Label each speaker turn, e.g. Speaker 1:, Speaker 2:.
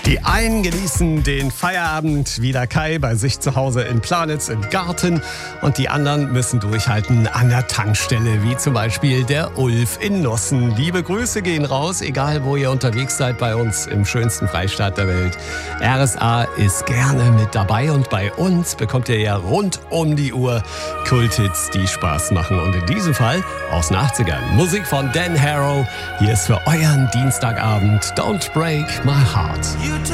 Speaker 1: Die einen genießen den Feierabend wie der Kai bei sich zu Hause in Planitz im Garten und die anderen müssen durchhalten an der Tankstelle, wie zum Beispiel der Ulf in Nossen. Liebe Grüße gehen raus, egal wo ihr unterwegs seid bei uns im schönsten Freistaat der Welt. RSA ist gerne mit dabei und bei uns bekommt ihr ja rund um die Uhr Kulthits, die Spaß machen. Und in diesem Fall aus den 80ern. Musik von Dan Harrow. Hier ist für euren Dienstagabend Don't Break My Heart.